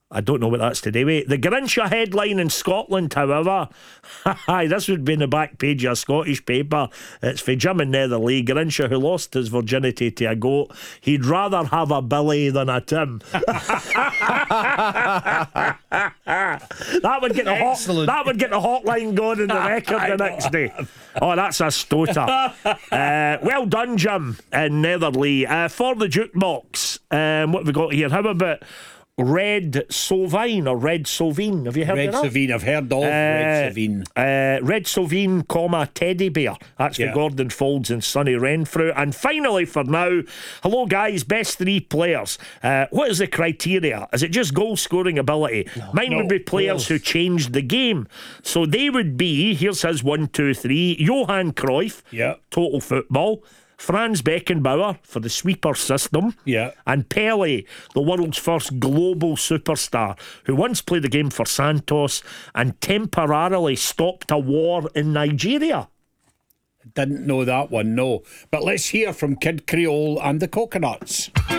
I don't know what that's to do with. The Grincha headline in Scotland, however, this would be in the back page of a Scottish paper. It's for Jim in Netherley. Grincha, who lost his virginity to a goat, he'd rather have a Billy than a Tim. That would get the hotline going in the record the next day. Oh, that's a stoter. Well done, Jim in Netherley. For the jukebox, what have we got here? How about Red Sovine or Red Sovine? Have you heard Red of that? Sovine, I've heard of Red Sovine. Red Sovine, Teddy Bear. That's for Gordon Folds and Sonny Renfrew. And finally, for now, hello guys, best 3 players. What is the criteria? Is it just goal scoring ability? Mine would be players who changed the game. So they would be, here's his 1, 2, 3: Johan Cruyff, total football; Franz Beckenbauer for the sweeper system, and Pele, the world's first global superstar, who once played the game for Santos and temporarily stopped a war in Nigeria. Didn't know that one, no. But let's hear from Kid Creole and the Coconuts.